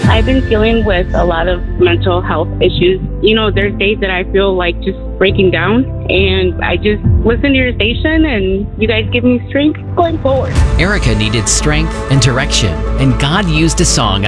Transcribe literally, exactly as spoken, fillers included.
I've been dealing with a lot of mental health issues. You know, there's days that I feel like just breaking down, and I just listen to your station, and you guys give me strength going forward. Erica needed strength and direction, and God used a song